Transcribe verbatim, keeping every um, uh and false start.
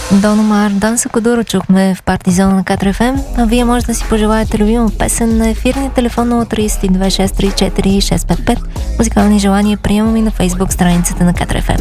Дон Омар, Данса Кодуро чухме в Партизона на Катар еф ем, а вие може да си пожелаете любима песен на ефирния телефон нула три две шест три четири шест пет пет. Музикални желания приемам и на Фейсбук страницата на Катар еф ем.